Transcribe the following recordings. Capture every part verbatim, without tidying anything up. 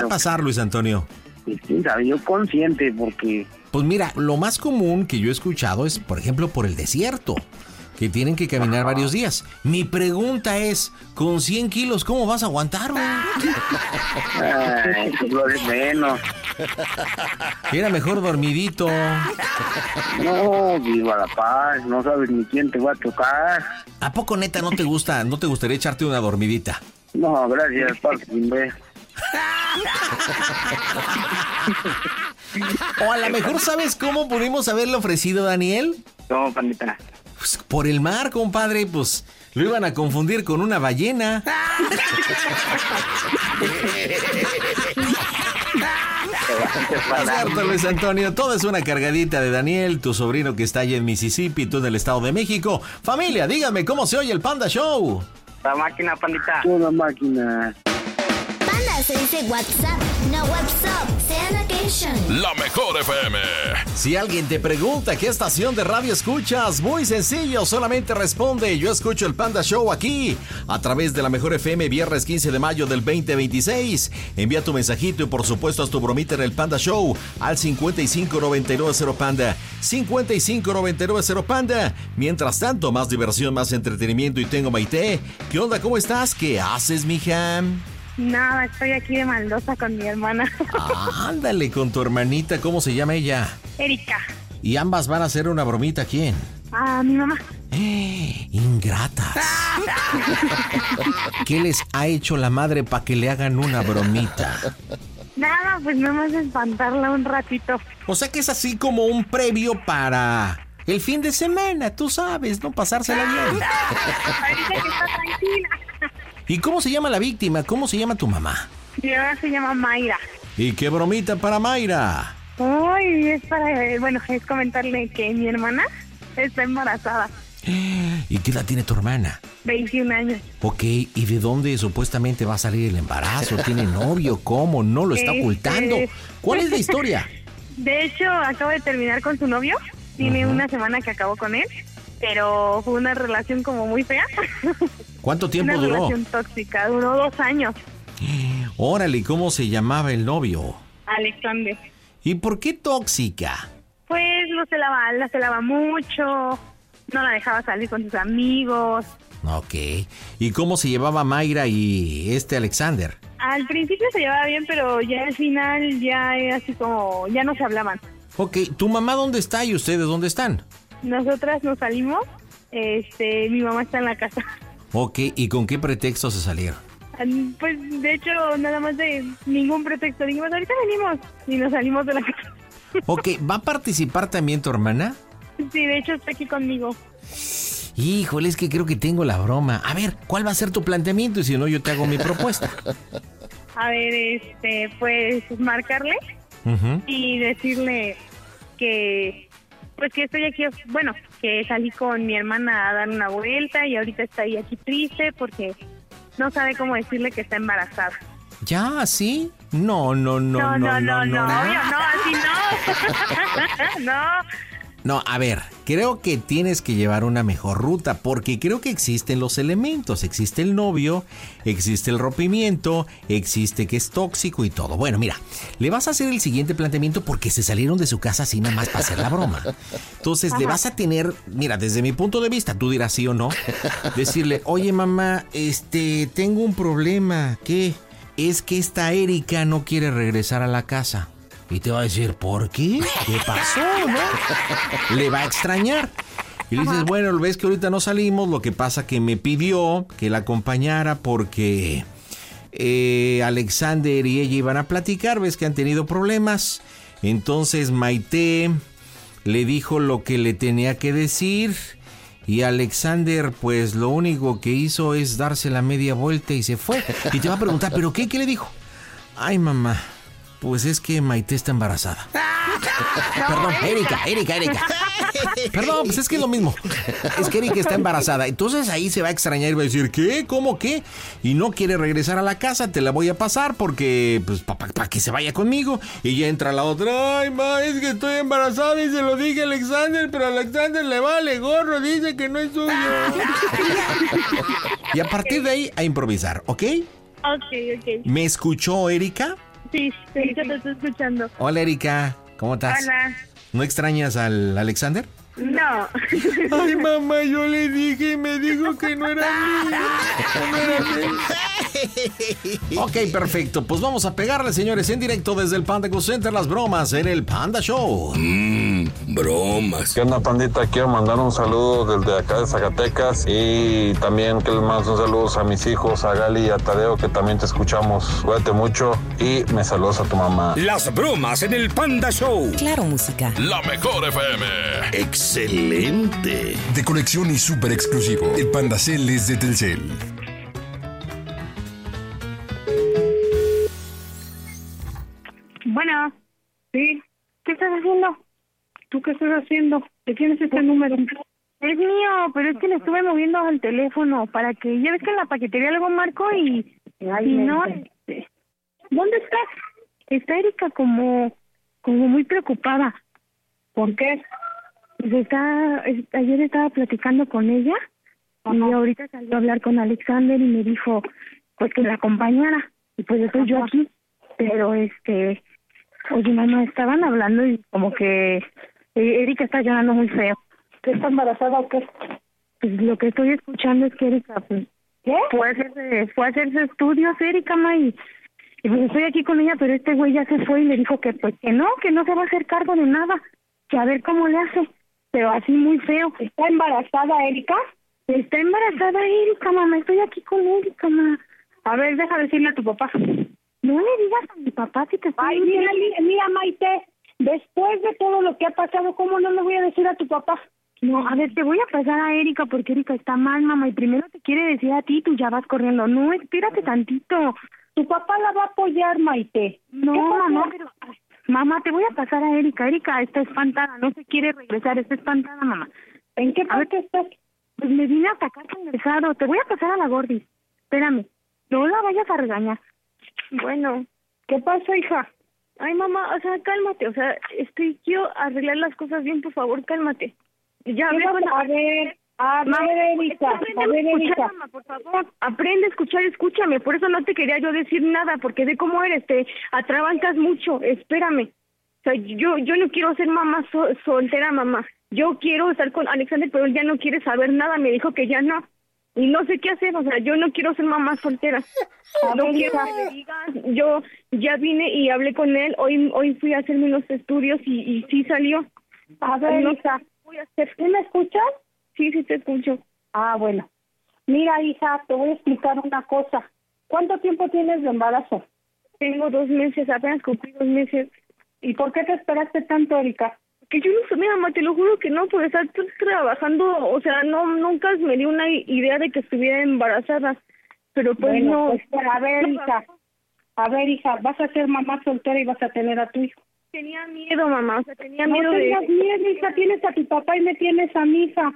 a pasar, Luis Antonio? Pues quién sabe, yo consciente porque... Pues mira, lo más común que yo he escuchado es, por ejemplo, por el desierto, que tienen que caminar Ajá. varios días. Mi pregunta es, con cien kilos, ¿cómo vas a aguantar, güey? Ay, pues lo de menos. Era mejor dormidito. No, viva la paz, no sabes ni quién te va a tocar. ¿A poco neta no te gusta, no te gustaría echarte una dormidita? No, gracias, papi, sin ver. O a lo mejor, ¿sabes cómo pudimos haberle ofrecido, Daniel? No, pandita. Pues por el mar, compadre, pues lo iban a confundir con una ballena. Es cierto, Luis Antonio, todo es una cargadita de Daniel, tu sobrino que está allá en Mississippi, tú en el Estado de México. Familia, dígame, ¿cómo se oye el Panda Show? La máquina, pandita. Una máquina. Panda se dice WhatsApp, no WhatsApp. Sea location. La mejor F M. Si alguien te pregunta qué estación de radio escuchas, muy sencillo, solamente responde: yo escucho el Panda Show aquí, a través de la mejor F M, viernes quince de mayo del veinte veintiséis. Envía tu mensajito y por supuesto haz tu bromita en el Panda Show al cincuenta y cinco noventa y nueve cero Panda. cincuenta y cinco noventa y nueve cero Panda. Mientras tanto, más diversión, más entretenimiento y tengo Maite. ¿Qué onda? ¿Cómo estás? ¿Qué haces, mija? Nada, estoy aquí de maldosa con mi hermana. Ah, ándale, con tu hermanita. ¿Cómo se llama ella? Erika. ¿Y ambas van a hacer una bromita a quién? A mi mamá. Eh, ingratas. ¿Qué les ha hecho la madre para que le hagan una bromita? Nada, pues nada más espantarla un ratito. O sea que es así como un previo para el fin de semana, tú sabes, ¿no? Pasársela bien. Ahorita que está tranquila. ¿Y cómo se llama la víctima? ¿Cómo se llama tu mamá? Mi mamá se llama Mayra. ¿Y qué bromita para Mayra? Ay, es para, eh, bueno, es comentarle que mi hermana está embarazada. ¿Y qué edad tiene tu hermana? veintiún años. Ok, ¿y de dónde supuestamente va a salir el embarazo? ¿Tiene novio? ¿Cómo? ¿No lo está este... ocultando? ¿Cuál es la historia? De hecho, acaba de terminar con su novio. Tiene uh-huh. una semana que acabó con él, pero fue una relación como muy fea. ¿Cuánto tiempo una duró? Una relación tóxica, duró dos años. Órale, ¿cómo se llamaba el novio? Alexander. ¿Y por qué tóxica? Pues lo celaba, la celaba mucho, no la dejaba salir con sus amigos. Ok, ¿y cómo se llevaba Mayra y este Alexander? Al principio se llevaba bien, pero ya al final ya era así como, ya no se hablaban. Ok, ¿tu mamá dónde está y ustedes dónde están? Nosotras nos salimos, este, mi mamá está en la casa. Ok, ¿y con qué pretexto se salieron? Pues, de hecho, nada más de ningún pretexto. Dijimos, ahorita venimos y nos salimos de la casa. Ok, ¿va a participar también tu hermana? Sí, de hecho está aquí conmigo. Híjole, es que creo que tengo la broma. A ver, ¿cuál va a ser tu planteamiento? Y si no, yo te hago mi propuesta. A ver, este, pues, marcarle uh-huh. y decirle que... Pues que estoy aquí, bueno, que salí con mi hermana a dar una vuelta y ahorita está ahí aquí triste porque no sabe cómo decirle que está embarazada. ¿Ya? ¿Sí? No, no, no, no, no, no, no, no, no, obvio, no, así no. No. No, a ver, creo que tienes que llevar una mejor ruta porque creo que existen los elementos. Existe el novio, existe el rompimiento, existe que es tóxico y todo. Bueno, mira, le vas a hacer el siguiente planteamiento porque se salieron de su casa así nada más para hacer la broma. Entonces, Ajá. le vas a tener, mira, desde mi punto de vista, tú dirás sí o no, decirle, oye mamá, este, tengo un problema, ¿qué? Es que esta Erika no quiere regresar a la casa. Y te va a decir, ¿por qué? ¿Qué pasó, no? Le va a extrañar. Y le dices, bueno, ves que ahorita no salimos, lo que pasa que me pidió que la acompañara porque eh, Alexander y ella iban a platicar, ves que han tenido problemas. Entonces Maite le dijo lo que le tenía que decir y Alexander pues lo único que hizo es darse la media vuelta y se fue. Y te va a preguntar, ¿pero qué? ¿Qué le dijo? Ay, mamá. Pues es que Maite está embarazada. No, Perdón, Erika, Erika, Erika. Perdón, pues es que es lo mismo. Es que Erika está embarazada. Entonces ahí se va a extrañar y va a decir, ¿qué? ¿Cómo qué? Y no quiere regresar a la casa, te la voy a pasar porque, pues, para pa, pa que se vaya conmigo. Y ya entra la otra, ay, ma, es que estoy embarazada y se lo dije a Alexander, pero a Alexander le vale gorro, dice que no es suyo. Y a partir de ahí, a improvisar, ¿ok? Ok, ok. ¿Me escuchó, Erika? Sí, sí, yo te estoy escuchando. Hola, Erika. ¿Cómo estás? Hola. ¿No extrañas al Alexander? No. Ay, mamá, yo le dije y me dijo que no era mío. No era mío. Ok, perfecto. Pues vamos a pegarle, señores, en directo desde el Panda Go Center, las bromas en el Panda Show. Mmm, bromas. ¿Qué onda, pandita? Quiero mandar un saludo desde acá de Zacatecas y también que les mando un saludo a mis hijos, a Gali y a Tadeo, que también te escuchamos. Cuídate mucho y me saludas a tu mamá. Las bromas en el Panda Show. Claro, música. La mejor F M. Excelente. De conexión y súper exclusivo. El Panda Cel es de Telcel. Bueno, sí. ¿Qué estás haciendo? ¿Tú qué estás haciendo? ¿De quién es este número? Es mío, pero es que le estuve moviendo al teléfono para que... Ya ves que en la paquetería luego marco y... Ay, y no... Este, ¿dónde estás? Está Erika como... como muy preocupada. ¿Por qué? Pues está... es- ayer estaba platicando con ella y ahorita salió a hablar con Alexander y me dijo pues que la acompañara. Y pues estoy yo aquí. Pero este... Oye, mamá, estaban hablando y como que eh, Erika está llorando muy feo. ¿Qué está embarazada o qué? Pues lo que estoy escuchando es que Erika, pues, ¿Qué? fue a hacerse, fue a hacerse estudios, Erika, ma, y, y pues estoy aquí con ella, pero este güey ya se fue y le dijo que pues que no, que no se va a hacer cargo de nada, que a ver cómo le hace, pero así muy feo. ¿Está embarazada, Erika? Está embarazada Erika, mamá, estoy aquí con Erika, ma. A ver, deja decirle a tu papá. No le digas a mi papá que te estoy Ay, mira, diciendo. mira, mira, Maite, después de todo lo que ha pasado, ¿cómo no le voy a decir a tu papá? No, a ver, te voy a pasar a Erika porque Erika está mal, mamá, y primero te quiere decir a ti, tú ya vas corriendo. No, espérate tantito. Tu papá la va a apoyar, Maite. No, ¿Qué pasó? mamá, pero... ay, mamá, te voy a pasar a Erika. Erika está espantada, no se quiere regresar, está espantada, mamá. ¿En qué A ver, parte estás? pues me vine hasta acá regresado. Te voy a pasar a la Gordis. Espérame, no la vayas a regañar. Bueno, ¿Qué pasó, hija? ay, mamá, o sea, cálmate, o sea, estoy, quiero arreglar las cosas bien, por favor, cálmate. Ya hablé con... A ver, a Mamá, ver, Erika, aprende a ver, escuchar, Erika. mamá, por favor. Aprende a escuchar, escúchame. Por eso no te quería yo decir nada, porque de cómo eres, te atrabancas mucho. Espérame. O sea, yo yo no quiero ser mamá so- soltera, mamá. Yo quiero estar con Alexander, pero él ya no quiere saber nada. Me dijo que ya no. Y no sé qué hacer. O sea, yo no quiero ser mamá soltera. No ver, quiero hija. que le digas. Yo ya vine y hablé con él. Hoy hoy fui a hacerme unos estudios y, y sí salió. A ver, No hija, voy a hacer. ¿tú me escuchas? Sí, sí te escucho. Ah, bueno. Mira, hija, te voy a explicar una cosa. ¿Cuánto tiempo tienes de embarazo? Tengo dos meses, apenas cumplí dos meses. ¿Y por qué te esperaste tanto, Erika? Que yo no sé, mira, mamá, te lo juro que no, por estar t- trabajando, o sea, no, nunca me dio una i- idea de que estuviera embarazada. Pero pues Bueno, no. pues, a ver, hija, a ver, hija, vas a ser mamá soltera y vas a tener a tu hijo. Tenía miedo, mamá, o sea, tenía No miedo tengas de... miedo, hija, tienes a tu papá y me tienes a mi hija.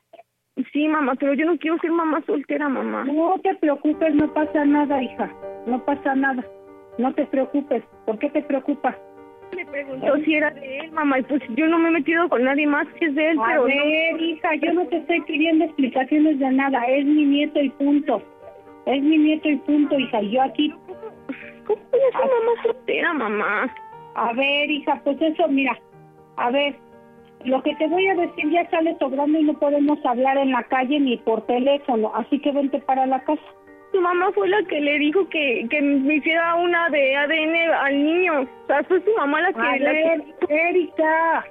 Sí, mamá, pero yo no quiero ser mamá soltera, mamá. No te preocupes, no pasa nada, hija, no pasa nada. No te preocupes, ¿por qué te preocupas? Me preguntó si era de él, mamá, y pues yo no me he metido con nadie más que es de él, A pero ver, hija, yo no te estoy pidiendo explicaciones de nada, es mi nieto y punto. Es mi nieto y punto, hija, y yo aquí... no. ¿Cómo voy a ser mamá soltera, mamá? A ver, hija, pues eso, mira, a ver, lo que te voy a decir ya sale sobrando y no podemos hablar en la calle ni por teléfono, así que vente para la casa. Su mamá fue la que le dijo que, que me hiciera una de A D N al niño. O sea, fue su mamá la que... A la ver, que... Erika,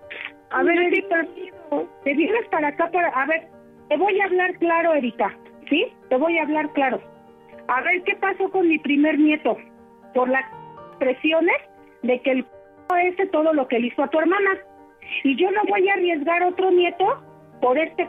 a ver, Erika, te vienes para acá para... A ver, te voy a hablar claro, Erika, ¿sí? Te voy a hablar claro. A ver, ¿qué pasó con mi primer nieto? Por las presiones de que el p ese todo lo que le hizo a tu hermana. Y yo no voy a arriesgar otro nieto por este...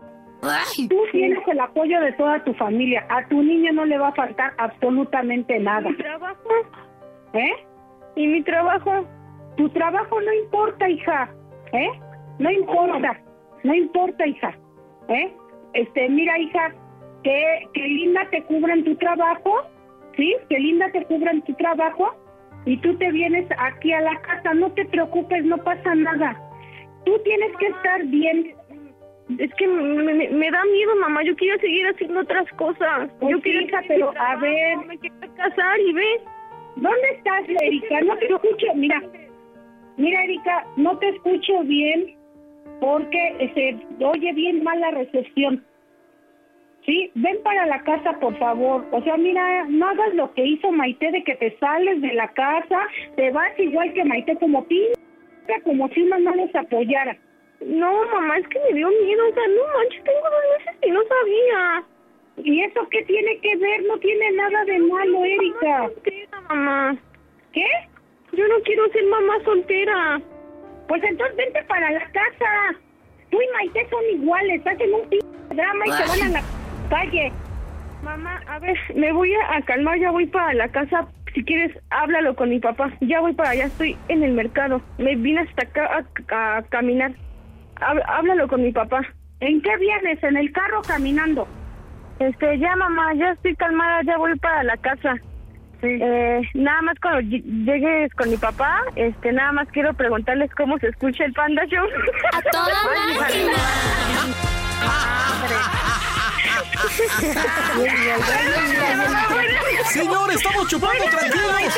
Ay, Tú tienes el apoyo de toda tu familia. A tu niño no le va a faltar absolutamente nada. ¿Mi trabajo? ¿Eh? ¿Y mi trabajo? Tu trabajo no importa, hija. ¿Eh? No importa. No importa, hija. ¿Eh? Este, mira, hija, que, que Linda te cubra en tu trabajo. ¿Sí? Que Linda te cubra en tu trabajo. Y tú te vienes aquí a la casa. No te preocupes, no pasa nada. Tú tienes que estar bien. Es que me, me, me da miedo, mamá. Yo quiero seguir haciendo otras cosas. Pues yo sí, quiero hija, hacer mi pero, a trabajo, ver. Me quiero casar y ve. ¿Dónde estás, Erika? No te escucho, mira. Mira, Erika, no te escucho bien porque se oye bien mal la recepción. Sí, ven para la casa, por favor. O sea, mira, no hagas lo que hizo Maite de que te sales de la casa, te vas igual que Maite, como p***, como si uno no les apoyara. No, mamá, es que me dio miedo. O sea, no manches, tengo dos meses y no sabía. ¿Y eso qué tiene que ver? No tiene nada de malo, Erika. Soltera, mamá. ¿Qué? Yo no quiero ser mamá soltera. Pues entonces vente para la casa. Tú y Maite son iguales, hacen un p*** drama y se van a la calle. Mamá, a ver, me voy a, a calmar, ya voy para la casa. Si quieres, háblalo con mi papá. Ya voy para allá, estoy en el mercado. Me vine hasta acá a, a caminar. Há- háblalo con mi papá. ¿En qué vienes? ¿En el carro caminando? Este, ya mamá, ya estoy calmada, ya voy para la casa. Sí. Eh, nada más cuando ll- llegues con mi papá, este, nada más quiero preguntarles cómo se escucha el Panda Show. ¡A toda máquina! Señor, estamos chupando tranquilos.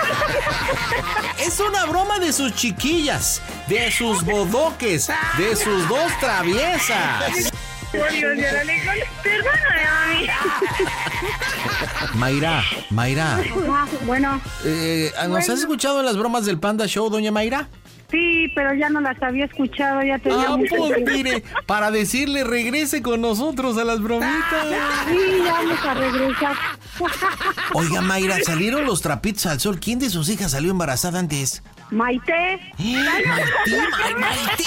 Es una broma de sus chiquillas, de sus bodoques, de sus dos traviesas. Perdóname, mami. Mayra, Mayra, Ah, bueno, eh, ¿nos has escuchado en las bromas del Panda Show, doña Mayra? sí, pero ya no las había escuchado, ya tenía Ah, mucho pues tiempo. mire, para decirle regrese con nosotros a las bromitas. Sí, ya vamos a regresar. Oiga, Mayra, salieron los trapitos al sol. ¿Quién de sus hijas salió embarazada antes? Maite. ¡Eh, Maite, May- Maite!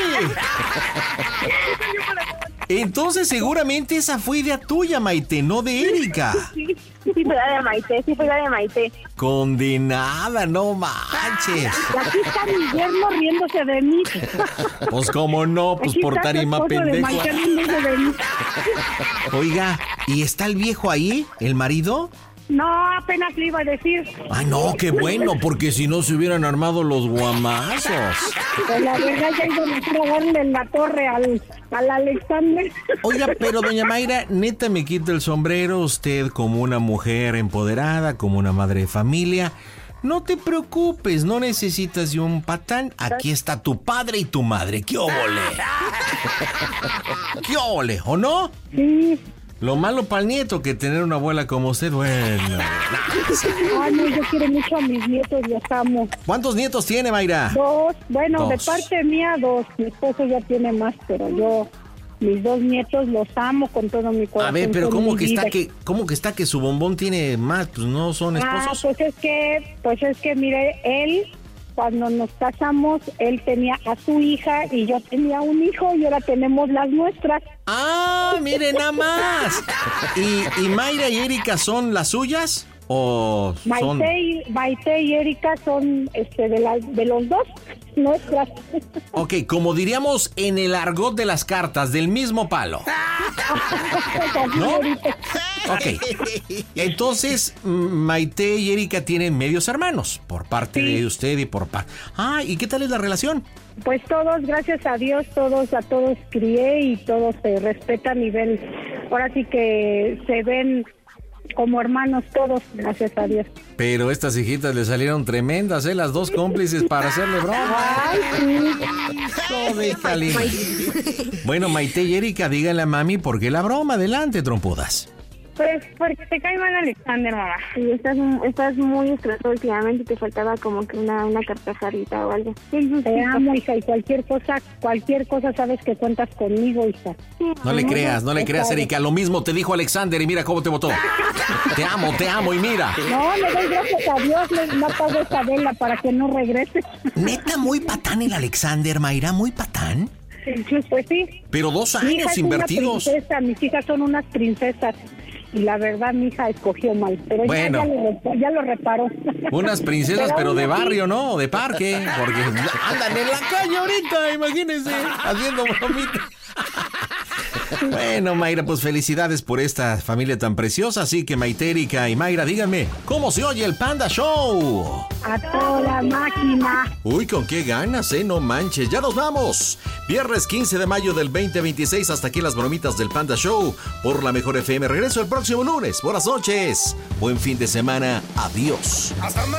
Entonces seguramente esa fue idea tuya, Maite, no de Erika. Sí, sí fue la de Maite, sí fue la de Maite. Condenada, no manches. Y aquí está mi yerno riéndose de mí. Pues cómo no, pues Aquí por está tu tarima esposo de pendejo. Maite riéndose de mí. Oiga, ¿y está el viejo ahí, el marido? No, apenas le iba a decir. Ay, no, qué bueno, porque si no se hubieran armado los guamazos. Pues la verdad ya iba a darle en la torre al, al Alexander. Oiga, pero doña Mayra, neta me quita el sombrero, usted como una mujer empoderada, como una madre de familia. No te preocupes, no necesitas de un patán. Aquí está tu padre y tu madre. ¡Qué óvole! ¡Qué óvole! ¿O no? Sí. Lo malo para el nieto que tener una abuela como usted, bueno. Ay, no, yo quiero mucho a mis nietos, los amo. ¿Cuántos nietos tiene, Mayra? Dos, bueno, Dos. de parte mía, dos. Mi esposo ya tiene más, pero yo, mis dos nietos los amo con todo mi corazón. A ver, pero son ¿cómo mi que está vida. que, cómo que está que su bombón tiene más? Pues no son Ah, esposos. pues es que, pues es que, mire, él, cuando nos casamos, él tenía a su hija y yo tenía un hijo y ahora tenemos las nuestras. Ah, miren nada más. ¿Y, y Mayra y Erika son las suyas? ¿O son...? Maite y, Maite y Erika son este, de, la, de los dos nuestras. Ok, como diríamos en el argot de las cartas, del mismo palo. ¿No? Ok. Entonces, mm, Maite y Erika tienen medios hermanos, por parte Sí. de usted y por parte... Ah, ¿y qué tal es la relación? Pues todos, gracias a Dios, todos, a todos crié y todos se respetan y ven, ahora sí que se ven como hermanos todos, gracias a Dios. Pero estas hijitas le salieron tremendas, ¿eh? Las dos cómplices para hacerle broma. Ay, sí. Joder, Calima. Bueno, Maite y Erika, díganle a mami por qué la broma. Adelante, trompudas. Pues porque te cae mal Alexander, mamá. Sí, estás, estás muy estresado últimamente, te faltaba como que una, una carcajadita o algo. Te amo, hija, y cualquier cosa, cualquier cosa sabes que cuentas conmigo, hija. No le creas, no le creas, Erika. Lo mismo te dijo Alexander y mira cómo te votó. Te amo, te amo y mira. No, le doy gracias a Dios, le no pago esa vela para que no regrese. Neta, muy patán el Alexander, Mayra, muy patán. Sí, pues sí. Pero dos Mi hija años es invertidos. Una princesa, mis hijas son unas princesas. Y la verdad, mi hija escogió mal. Pero Bueno. ya, ya, lo, rep- ya lo reparó. Unas princesas, pero de aún así- barrio, ¿no? O de parque. Porque andan en la calle ahorita, imagínense, haciendo bromitas. Bueno, Mayra, pues felicidades por esta familia tan preciosa. Así que Maitérica y Mayra, díganme, ¿cómo se oye el Panda Show? A toda máquina. Uy, con qué ganas, eh, no manches. Ya nos vamos. Viernes quince de mayo del veinte veintiséis. Hasta aquí las bromitas del Panda Show por la Mejor F M. Regreso el próximo lunes. Buenas noches. Buen fin de semana. Adiós. Hasta